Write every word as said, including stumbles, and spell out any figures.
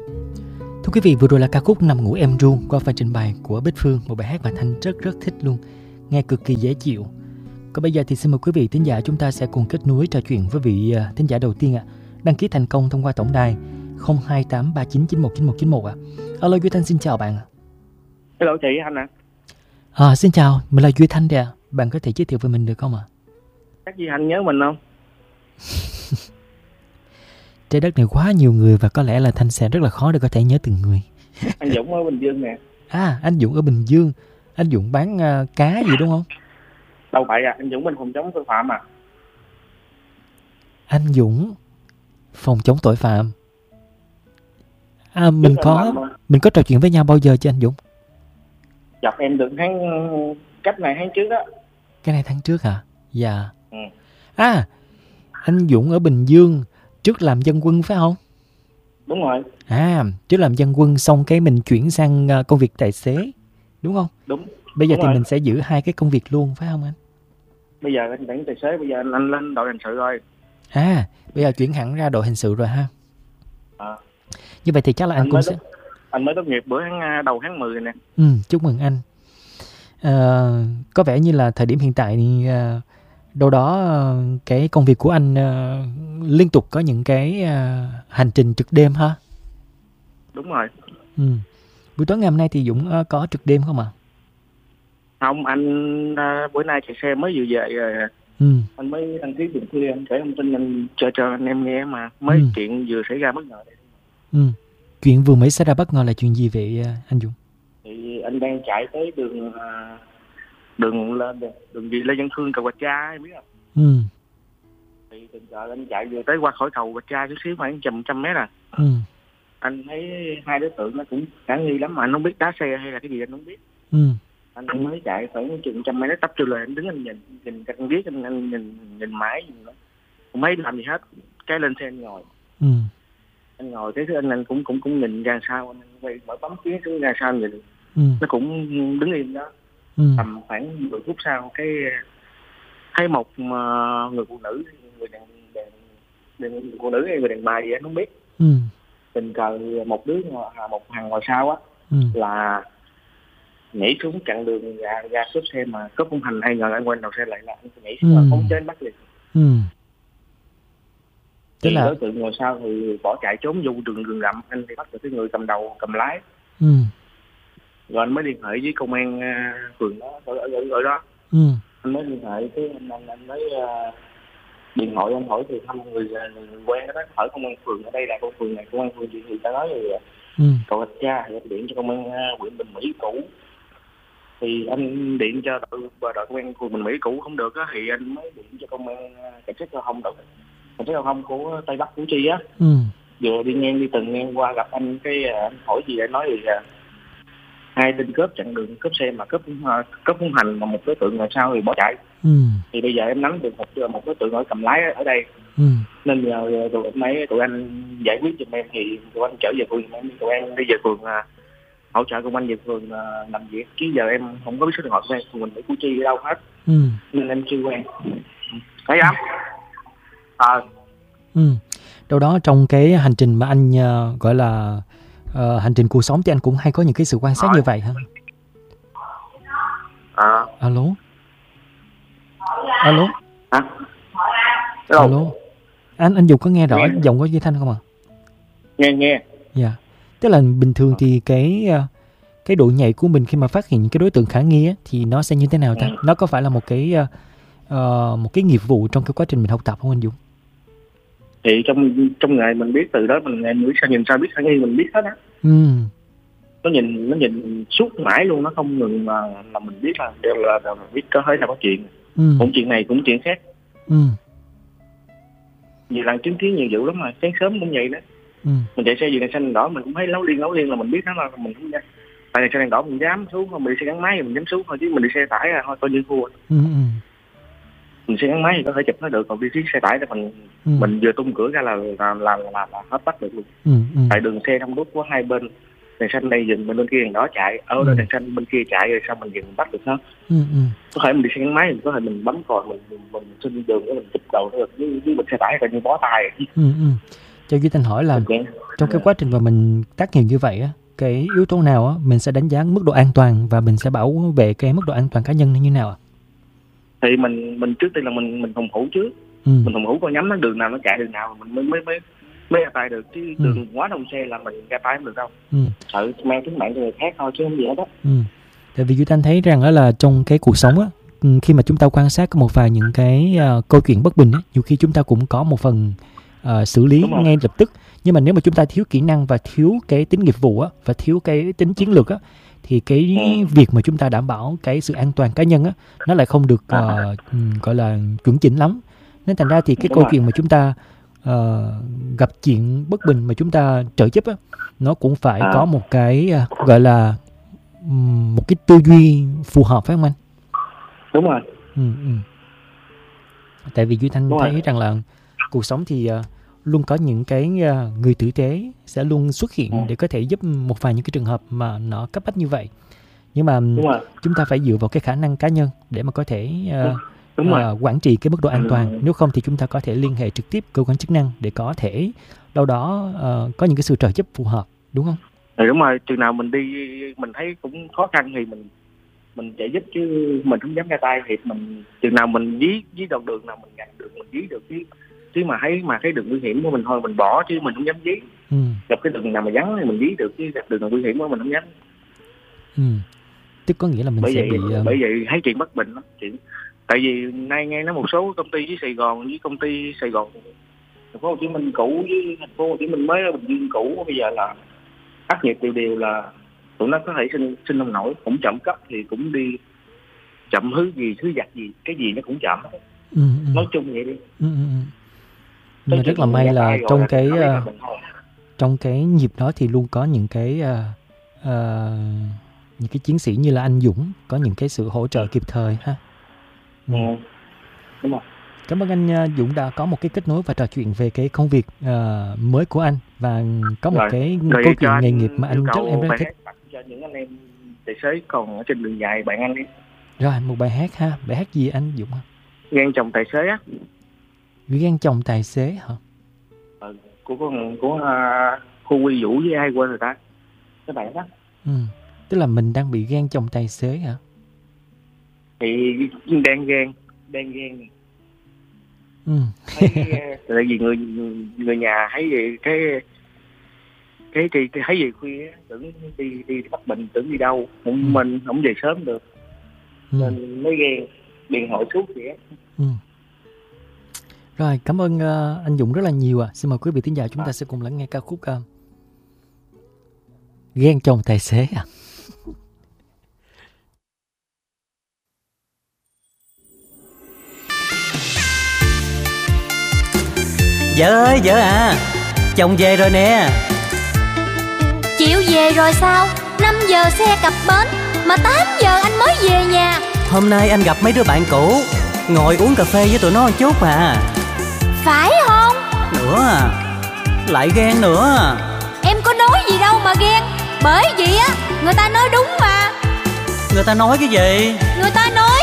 Thưa quý vị, vừa rồi là ca khúc Nằm Ngủ Em Ru qua phần trình bày của Bích Phương, một bài hát mà Thanh rất rất thích luôn, nghe cực kỳ dễ chịu. Còn bây giờ thì xin mời quý vị thính giả chúng ta sẽ cùng kết nối trò chuyện với vị thính giả đầu tiên ạ. Đăng ký thành công thông qua tổng đài không hai tám ba chín chín một chín một chín một ạ. Alo Duy Thanh, xin chào bạn ạ. Hello chị Thanh ạ. À, xin chào, mình là Duy Thanh đây ạ. Bạn có thể giới thiệu về mình được không ạ? Chắc Duy Thanh nhớ mình không? Trái đất này quá nhiều người và có lẽ là Thanh sẽ rất là khó để có thể nhớ từng người. Anh Dũng ở Bình Dương nè. À, anh Dũng ở Bình Dương. Anh Dũng bán uh, cá gì đúng không? Đâu phải à, anh Dũng bên phòng chống tội phạm à. Anh Dũng phòng chống tội phạm. À, mình có mình có trò chuyện với nhau bao giờ chứ anh Dũng? Gặp em được tháng cách này tháng trước đó. Cái này tháng trước hả? Dạ. Ừ. À, anh Dũng ở Bình Dương trước làm dân quân phải không? Đúng rồi. À, trước làm dân quân xong cái mình chuyển sang công việc tài xế, đúng không? Đúng. Bây giờ đúng thì rồi. mình sẽ giữ hai cái công việc luôn phải không anh? Bây giờ anh đánh tài xế, bây giờ anh, anh lên đội hình sự rồi. À, bây giờ chuyển hẳn ra đội hình sự rồi ha. À. Như vậy thì chắc là anh, anh cũng sẽ tốt, anh mới tốt nghiệp bữa tháng đầu tháng mười nè. Ừ, chúc mừng anh. À, có vẻ như là thời điểm hiện tại thì uh, đâu đó uh, cái công việc của anh uh, liên tục có những cái uh, hành trình trực đêm ha. Đúng rồi. Ừ. Buổi tối ngày hôm nay thì Dũng uh, có trực đêm không ạ? À? Không, anh uh, bữa nay chạy xe mới vừa về rồi. Ừ. Anh mới đăng ký đường khuya, anh kể thông tin anh cho cho anh em nghe mà mới ừ. chuyện vừa xảy ra bất ngờ đây. Ừ. Chuyện vừa mới xảy ra bất ngờ là chuyện gì vậy anh Dũng? Thì anh đang chạy tới đường đường lên đường gì Lê Văn Khương cầu Bạch Cha em biết không? Ừ. Thì tình cờ anh chạy vừa tới qua khỏi cầu Bạch Cha chút xíu khoảng trăm trăm mét à. Ừ. Anh thấy hai đối tượng nó cũng khả nghi lắm mà anh không biết đá xe hay là cái gì anh không biết. Ừ. Anh mới chạy khoảng chừng trăm mét, nó tấp vô lời anh đứng anh nhìn nhìn anh biết anh, anh nhìn nhìn mãi nhìn nó không thấy làm gì hết, cái lên xe anh ngồi. Ừ. Anh ngồi cái thứ anh anh cũng cũng cũng nhìn ra sao, anh quay mở bấm kiến xuống ra sao nhìn. Ừ. Nó cũng đứng im đó. Ừ. Tầm khoảng mười phút sau cái thấy một uh, người phụ nữ, người đàn đàn người phụ nữ hay người đàn bà gì anh không biết. Ừ. Tình cờ một đứa một hàng ngồi sau á. Ừ. Là nhảy xuống chặn đường ra ra cướp xe mà cướp không hành, hay ngờ anh quay đầu xe lại là anh nhảy xuống. Ừ. Là phóng chết bắt liền. Ừ. Tức là đối tượng ngồi sau thì bỏ chạy trốn vô đường rừng rậm, anh thì bắt được cái người cầm đầu cầm lái. Ừ. Rồi anh mới liên hệ với công an uh, phường đó ở ở, ở đó. Ừ. Anh mới liên hệ cái anh anh, anh mới uh, điện thoại anh hỏi thì thăm người, người, người quen đó, hỏi công an phường ở đây là công phường này, công an phường gì thì ta nói thì ừ. cầu Bạch Cha thì anh điện cho công an uh, huyện Bình Mỹ cũ. Thì anh điện cho đội, đội công an phường Bình Mỹ cũ không được á, thì anh mới điện cho công an uh, cảnh sát giao thông đội cảnh sát giao thông của Tây Bắc Củ Chi á. Ừ. Vừa đi ngang đi từng ngang qua gặp anh cái uh, anh hỏi gì để nói thì uh, hai tên cướp chặn đường cướp xe mà cướp uh, cướp không hành mà một đối tượng ngồi sau thì bỏ chạy. Ừ. Thì bây giờ em nắm được một một đối tượng ở cầm lái ở đây. Ừ. Nên giờ tụi mấy tụi anh giải quyết giùm em thì tụi anh trở về phường em, tụi em đi về phường uh, hỗ trợ công an về phường uh, làm việc. Chứ giờ em không có biết số điện thoại của em, phường mình ở Củ Chi ở đâu hết. Ừ. Nên em chưa quen. Thấy không? Ờ. Ừ. Đâu đó trong cái hành trình mà anh uh, gọi là uh, hành trình cuộc sống thì anh cũng hay có những cái sự quan sát như vậy hả? À. Alo. Alo. Hả? Alo. Alo. Anh anh Dục có nghe rõ nghe. Giọng của Duy Thanh không ạ? À? Nghe nghe. Dạ. Tức là bình thường thì cái cái độ nhạy của mình khi mà phát hiện những cái đối tượng khả nghi á, thì nó sẽ như thế nào ta? Ừ. Nó có phải là một cái uh, một cái nghiệp vụ trong cái quá trình mình học tập không anh Dũng? Thì trong trong ngày mình biết từ đó mình nghĩ sao nhìn sao biết khả nghi mình biết hết á. Ừ. Nó nhìn nó nhìn suốt mãi luôn, nó không ngừng mà là mình biết là đều là, là mình biết có hơi là có chuyện. Ừ. Cũng chuyện này cũng chuyện khác. Ừ. Nhiều lần chứng kiến nhiều vụ lắm mà sáng sớm cũng vậy đó. Ừ. Mình chạy xe gì đèn xanh đỏ mình cũng thấy lấu liên lấu liên là mình biết nó là mình không dám. Tại đèn xanh đèn đỏ mình dám xuống, không mình đi xe gắn máy thì mình dám xuống thôi, chứ mình đi xe tải là thôi coi như thua. Ừ. Mình xe gắn máy thì có thể chụp nó được, còn đi xe tải thì mình ừ. mình vừa tung cửa ra là là là là, là hết bắt được luôn. Ừ. Ừ. Tại đường xe đông đúc có hai bên, đèn xanh đây dừng bên bên kia đèn đỏ chạy, ở ừ. đèn xanh bên kia chạy rồi sao mình dừng bắt được nó. Ừ. Ừ. Có thể mình đi xe gắn máy thì có thể mình bấm còi mình mình, mình xin đường để mình chụp đầu được, với với mình xe tải coi như bó tay. Ừ. Ừ. cho Duy Thanh hỏi là okay. trong cái quá trình mà mình tác nghiệp như vậy á, cái yếu tố nào á mình sẽ đánh giá mức độ an toàn và mình sẽ bảo vệ cái mức độ an toàn cá nhân như thế nào ạ? Thì mình mình trước tiên là mình mình phòng thủ trước, ừ. mình phòng thủ coi nhắm nó đường nào nó chạy đường nào mình mới mới mới mới ra tay được, chứ ừ. đường quá đông xe là mình ra tay không được đâu. Ừ. Sợ mang tính mạng cho người khác thôi chứ không gì hết đó. Ừ. Tại vì Duy Thanh thấy rằng đó là trong cái cuộc sống á, khi mà chúng ta quan sát có một vài những cái uh, câu chuyện bất bình á, nhiều khi chúng ta cũng có một phần uh, xử lý ngay lập tức, nhưng mà nếu mà chúng ta thiếu kỹ năng và thiếu cái tính nghiệp vụ á, và thiếu cái tính chiến lược á, thì cái ừ. việc mà chúng ta đảm bảo cái sự an toàn cá nhân á, nó lại không được uh, gọi là chuẩn chỉnh lắm. Nên thành ra thì cái Đúng câu rồi. chuyện mà chúng ta uh, gặp chuyện bất bình mà chúng ta trợ giúp á, nó cũng phải à. có một cái uh, gọi là um, một cái tư duy phù hợp, phải không anh? Đúng rồi. Ừ, ừ. Tại vì Duy Thanh Đúng thấy rồi. rằng là cuộc sống thì uh, luôn có những cái uh, người tử tế sẽ luôn xuất hiện ừ. để có thể giúp một vài những cái trường hợp mà nó cấp bách như vậy. Nhưng mà chúng ta phải dựa vào cái khả năng cá nhân để mà có thể uh, Đúng uh, quản trị cái mức độ an toàn. Ừ. Nếu không thì chúng ta có thể liên hệ trực tiếp cơ quan chức năng để có thể đâu đó uh, có những cái sự trợ giúp phù hợp, đúng không? Ừ, đúng rồi. Chừng nào mình đi mình thấy cũng khó khăn thì mình mình chạy giúp, chứ mình không dám ra tay. Thì mình chừng nào mình dí dí đầu đường nào mình gạch được mình dí được, chứ chứ mà thấy mà thấy đường nguy hiểm của mình thôi mình bỏ, chứ mình không dám dí. Ừ. Gặp cái đường nào mà vắng thì mình dí được, chứ gặp đường nào nguy hiểm của mình không dám. Ừ. Tức có nghĩa là mình bởi sẽ vậy, bị uh... bởi vậy thấy chuyện bất bình lắm chuyện. Tại vì nay nghe nói một số công ty với Sài Gòn với công ty Sài Gòn thành phố Hồ Chí Minh cũ với thành phố Hồ Chí Minh mới ở Bình Dương cũ bây giờ là tác nghiệp đều đều là tụi nó có thể sinh sinh nông nổi, cũng chậm cấp thì cũng đi chậm thứ gì thứ giặt gì cái gì nó cũng chậm. Ừ, ừ. Nói chung vậy đi. Ừ, ừ. Nhưng mà rất là may là trong cái uh, trong cái nhịp đó thì luôn có những cái uh, uh, những cái chiến sĩ như là anh Dũng có những cái sự hỗ trợ kịp thời ha. Ừ. Ừ. Đúng rồi. Cảm ơn anh uh, Dũng đã có một cái kết nối và trò chuyện về cái công việc uh, mới của anh, và có một rồi. cái rồi câu chuyện nghề nghiệp mà anh rất em rất thích. Cho những anh em tài xế còn ở trên đường dài bạn anh đi. Rồi một bài hát ha, bài hát gì anh Dũng? Ghen chồng tài xế á. Ghen chồng tài xế hả? Ừ, của của, của uh, Khu Quy Vũ với ai quên rồi ta? Cái bạn đó. Ừ, tức là mình đang bị ghen chồng tài xế hả? Thì đang ghen, đang ghen. Ừ. Thấy, tại vì người người nhà thấy gì cái cái thì thấy gì khuya tưởng đi đi Bắc Bình tưởng đi đâu, không ừ. mình không về sớm được. Ừ. Nên mới ghen điện thoại suốt vậy á. Ừ. Rồi, cảm ơn uh, anh Dũng rất là nhiều à. Xin mời quý vị thính giả chúng ta sẽ cùng lắng nghe ca khúc uh, Ghen chồng tài xế à. Vợ ơi vợ à, chồng về rồi nè. Chịu về rồi sao? Năm giờ xe cập bến mà tám giờ anh mới về nhà. Hôm nay anh gặp mấy đứa bạn cũ, ngồi uống cà phê với tụi nó một chút à. Phải không? Nữa à, lại ghen nữa. Em có nói gì đâu mà ghen. Bởi vì á, người ta nói đúng mà. Người ta nói cái gì? Người ta nói